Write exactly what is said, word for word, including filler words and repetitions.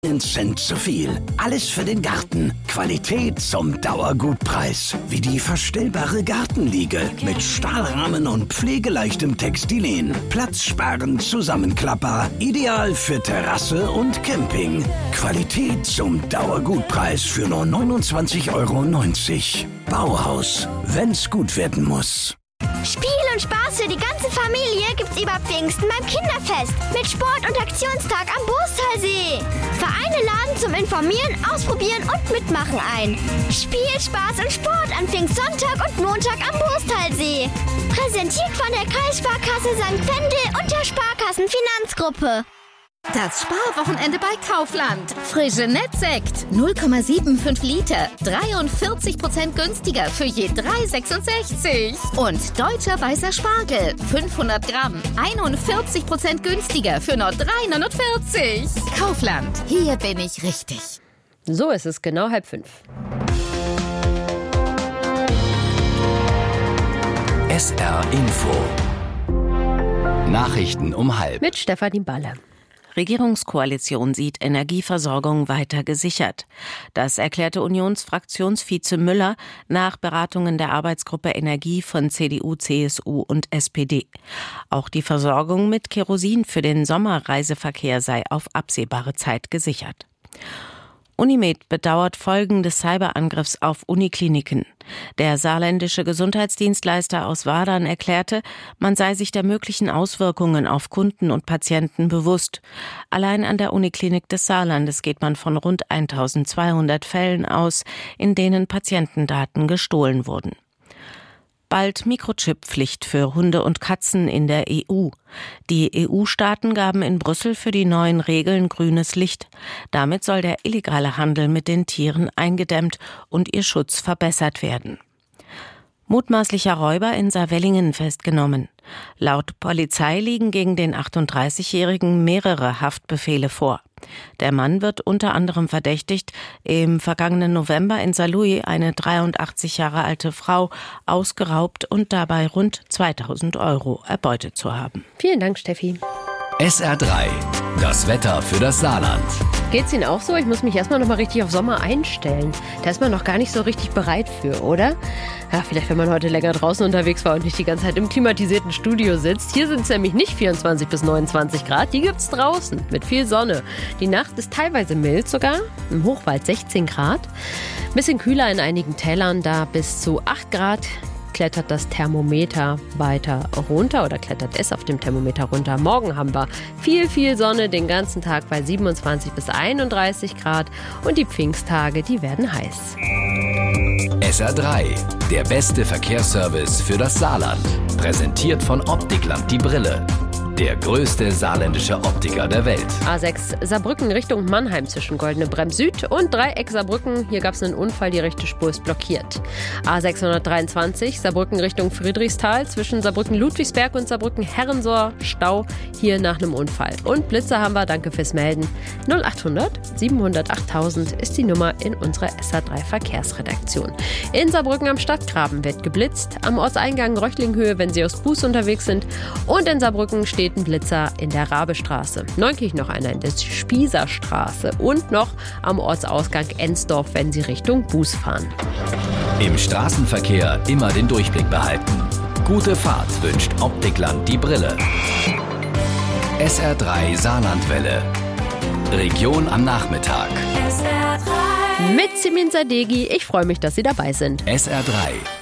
Cent zu viel. Alles für den Garten. Qualität zum Dauergutpreis. Wie die verstellbare Gartenliege mit Stahlrahmen und pflegeleichtem Textilien. Platzsparend, zusammenklappbar. Ideal für Terrasse und Camping. Qualität zum Dauergutpreis für nur neunundzwanzig Euro neunzig. Bauhaus, wenn's gut werden muss. Spiel und Spaß für die ganze Familie gibt's über Pfingsten beim Kinderfest mit Sport- und Aktionstag am Boostalsee. Vereine laden zum Informieren, Ausprobieren und Mitmachen ein. Spiel, Spaß und Sport an Pfingstsonntag und Montag am Boostalsee. Präsentiert von der Kreissparkasse Sankt Wendel und der Sparkassenfinanzgruppe. Das Sparwochenende bei Kaufland. Frische Nettsekt. null Komma fünfundsiebzig Liter. dreiundvierzig Prozent günstiger für je drei Euro sechsundsechzig. Und deutscher weißer Spargel. fünfhundert Gramm. einundvierzig Prozent günstiger für nur drei Euro neunundvierzig. Kaufland. Hier bin ich richtig. So ist es, genau halb fünf. S R Info. Nachrichten um halb. Mit Stefanie Balle. Regierungskoalition sieht Energieversorgung weiter gesichert. Das erklärte Unionsfraktionsvize Müller nach Beratungen der Arbeitsgruppe Energie von C D U, C S U und S P D. Auch die Versorgung mit Kerosin für den Sommerreiseverkehr sei auf absehbare Zeit gesichert. Unimed bedauert Folgen des Cyberangriffs auf Unikliniken. Der saarländische Gesundheitsdienstleister aus Wadern erklärte, man sei sich der möglichen Auswirkungen auf Kunden und Patienten bewusst. Allein an der Uniklinik des Saarlandes geht man von rund eintausendzweihundert Fällen aus, in denen Patientendaten gestohlen wurden. Bald Mikrochip-Pflicht für Hunde und Katzen in der E U. Die E U-Staaten gaben in Brüssel für die neuen Regeln grünes Licht. Damit soll der illegale Handel mit den Tieren eingedämmt und ihr Schutz verbessert werden. Mutmaßlicher Räuber in Saarwellingen festgenommen. Laut Polizei liegen gegen den achtunddreißigjährigen mehrere Haftbefehle vor. Der Mann wird unter anderem verdächtigt, im vergangenen November in Saarlouis eine dreiundachtzig Jahre alte Frau ausgeraubt und dabei rund zweitausend Euro erbeutet zu haben. Vielen Dank, Steffi. S R drei. Das Wetter für das Saarland. Geht's Ihnen auch so? Ich muss mich erstmal noch mal richtig auf Sommer einstellen. Da ist man noch gar nicht so richtig bereit für, oder? Ja, vielleicht, wenn man heute länger draußen unterwegs war und nicht die ganze Zeit im klimatisierten Studio sitzt. Hier sind es nämlich nicht vierundzwanzig bis neunundzwanzig Grad, die gibt's draußen mit viel Sonne. Die Nacht ist teilweise mild sogar, im Hochwald sechzehn Grad. Bisschen kühler in einigen Tälern, da bis zu acht Grad. Klettert das Thermometer weiter runter oder klettert es auf dem Thermometer runter. Morgen haben wir viel, viel Sonne den ganzen Tag bei siebenundzwanzig bis einunddreißig Grad und die Pfingsttage, die werden heiß. S R drei, der beste Verkehrsservice für das Saarland. Präsentiert von Optikland die Brille. Der größte saarländische Optiker der Welt. A sechs Saarbrücken Richtung Mannheim zwischen Goldene Bremm Süd und Dreieck Saarbrücken. Hier gab es einen Unfall, die rechte Spur ist blockiert. A sechshundertdreiundzwanzig Saarbrücken Richtung Friedrichsthal zwischen Saarbrücken-Ludwigsberg und Saarbrücken-Herrensohr. Stau hier nach einem Unfall. Und Blitze haben wir, danke fürs Melden. null achthundert siebenhundert achttausend ist die Nummer in unserer S R drei Verkehrsredaktion. In Saarbrücken am Stadtgraben wird geblitzt. Am Ortseingang Röchlinghöhe, wenn Sie aus Buß unterwegs sind. Und in Saarbrücken steht ein Blitzer in der Rabestraße. Neunkirch noch einer in der Spießerstraße und noch am Ortsausgang Ensdorf, wenn Sie Richtung Buß fahren. Im Straßenverkehr immer den Durchblick behalten. Gute Fahrt wünscht Optikland die Brille. S R drei Saarlandwelle. Region am Nachmittag. Mit Simin Sadeghi. Ich freue mich, dass Sie dabei sind. S R drei.